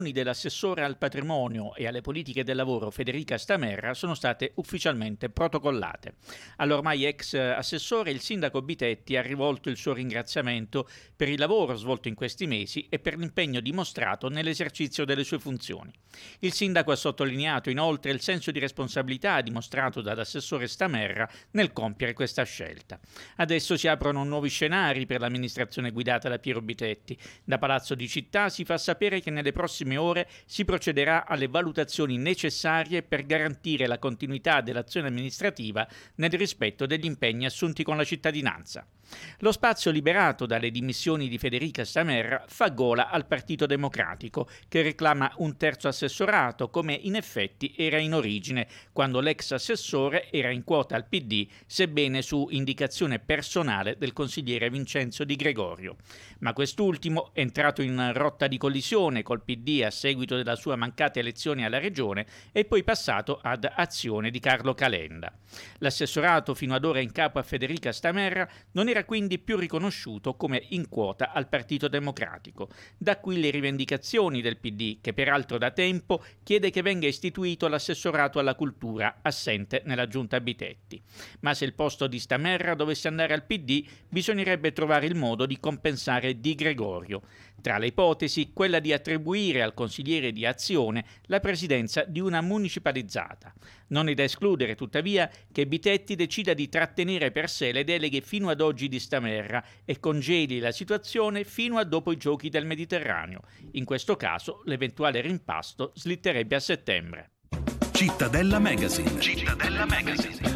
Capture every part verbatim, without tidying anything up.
dell'assessore al patrimonio e alle politiche del lavoro Federica Stamerra sono state ufficialmente protocollate. All'ormai ex assessore, il sindaco Bitetti ha rivolto il suo ringraziamento per il lavoro svolto in questi mesi e per l'impegno dimostrato nell'esercizio delle sue funzioni. Il sindaco ha sottolineato inoltre il senso di responsabilità dimostrato dall'assessore Stamerra nel compiere questa scelta. Adesso si aprono nuovi scenari per l'amministrazione guidata da Piero Bitetti. Da Palazzo di Città si fa sapere che nelle prossime ore si procederà alle valutazioni necessarie per garantire la continuità dell'azione amministrativa nel rispetto degli impegni assunti con la cittadinanza. Lo spazio liberato dalle dimissioni di Federica Stamerra fa gola al Partito Democratico, che reclama un terzo assessorato, come in effetti era in origine, quando l'ex assessore era in quota al P D, sebbene su indicazione personale del consigliere Vincenzo Di Gregorio. Ma quest'ultimo, entrato in rotta di collisione col P D a seguito della sua mancata elezione alla Regione, è poi passato ad Azione di Carlo Calenda. L'assessorato fino ad ora in capo a Federica Stamerra non era quindi più riconosciuto come in quota al Partito Democratico. Da qui le rivendicazioni del P D, che peraltro da tempo chiede che venga istituito l'assessorato alla cultura, assente nella giunta Bitetti. Ma se il posto di Stamerra dovesse andare al P D, bisognerebbe trovare il modo di compensare Di Gregorio. Tra le ipotesi, quella di attribuire al consigliere di Azione la presidenza di una municipalizzata. Non è da escludere, tuttavia, che Bitetti decida di trattenere per sé le deleghe fino ad oggi di Stamerra e congeli la situazione fino a dopo i Giochi del Mediterraneo. In questo caso, l'eventuale rimpasto slitterebbe a settembre. Cittadella Magazine. Cittadella Magazine.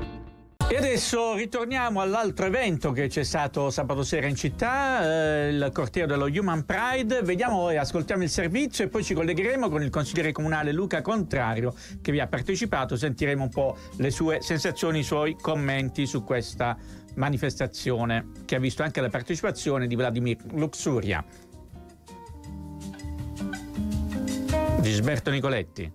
E adesso ritorniamo all'altro evento che c'è stato sabato sera in città, eh, il corteo dello Human Pride. Vediamo e ascoltiamo il servizio e poi ci collegheremo con il consigliere comunale Luca Contrario, che vi ha partecipato. Sentiremo un po' le sue sensazioni, i suoi commenti su questa manifestazione che ha visto anche la partecipazione di Vladimir Luxuria. Gisberto Nicoletti,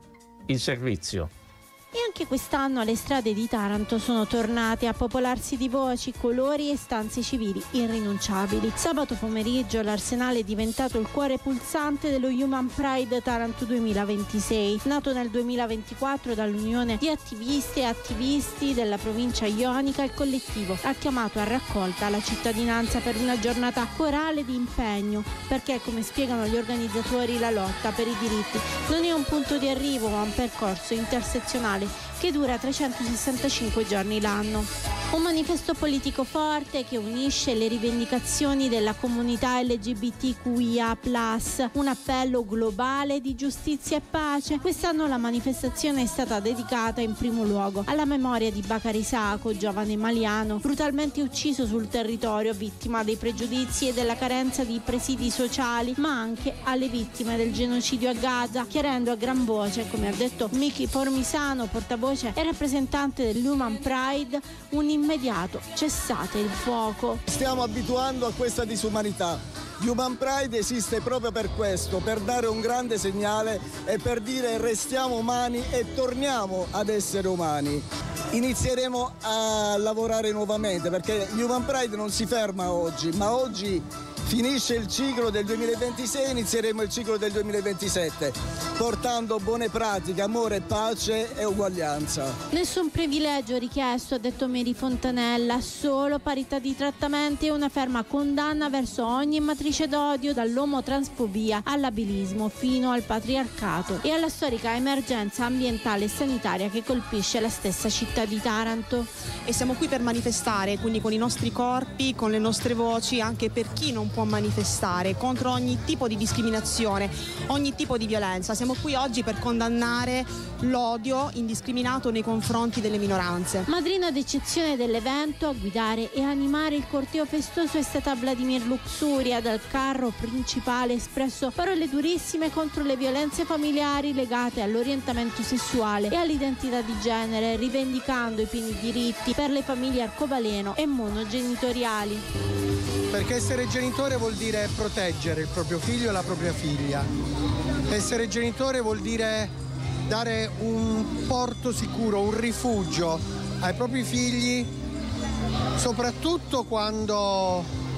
il servizio. E anche quest'anno le strade di Taranto sono tornate a popolarsi di voci, colori e stanze civili irrinunciabili. Sabato pomeriggio l'Arsenale è diventato il cuore pulsante dello Human Pride Taranto duemilaventisei, nato nel duemilaventiquattro dall'unione di attivisti e attivisti della provincia ionica. Il collettivo ha chiamato a raccolta la cittadinanza per una giornata corale di impegno, perché, come spiegano gli organizzatori, la lotta per i diritti non è un punto di arrivo ma un percorso intersezionale che dura trecentosessantacinque giorni l'anno. Un manifesto politico forte che unisce le rivendicazioni della comunità L G B T Q I A plus, un appello globale di giustizia e pace. Quest'anno la manifestazione è stata dedicata in primo luogo alla memoria di Bakary Sacco, giovane maliano brutalmente ucciso sul territorio, vittima dei pregiudizi e della carenza di presidi sociali, ma anche alle vittime del genocidio a Gaza, chiarendo a gran voce, come ha detto Miki Formisano, portavoce e rappresentante dell'Human Pride, un immediato cessate il fuoco. Stiamo abituando a questa disumanità. Human Pride esiste proprio per questo, per dare un grande segnale e per dire restiamo umani e torniamo ad essere umani. Inizieremo a lavorare nuovamente perché Human Pride non si ferma oggi, ma oggi finisce il ciclo del duemilaventisei, inizieremo il ciclo del duemilaventisette, portando buone pratiche, amore, pace e uguaglianza. Nessun privilegio richiesto, ha detto Mary Fontanella, solo parità di trattamenti e una ferma condanna verso ogni matrice d'odio, dall'omotransfobia all'abilismo fino al patriarcato e alla storica emergenza ambientale e sanitaria che colpisce la stessa città di Taranto. E siamo qui per manifestare, quindi con i nostri corpi, con le nostre voci, anche per chi non può manifestare, contro ogni tipo di discriminazione, ogni tipo di violenza. Siamo qui oggi per condannare l'odio indiscriminato nei confronti delle minoranze. Madrina d'eccezione dell'evento, a guidare e animare il corteo festoso è stata Vladimir Luxuria. Dal carro principale espresso parole durissime contro le violenze familiari legate all'orientamento sessuale e all'identità di genere, rivendicando i pieni diritti per le famiglie arcobaleno e monogenitoriali. Perché essere genitore vuol dire proteggere il proprio figlio e la propria figlia. Essere genitore vuol dire dare un porto sicuro, un rifugio ai propri figli, soprattutto quando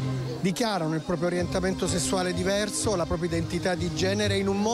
dichiarano il proprio orientamento sessuale diverso, la propria identità di genere in un modo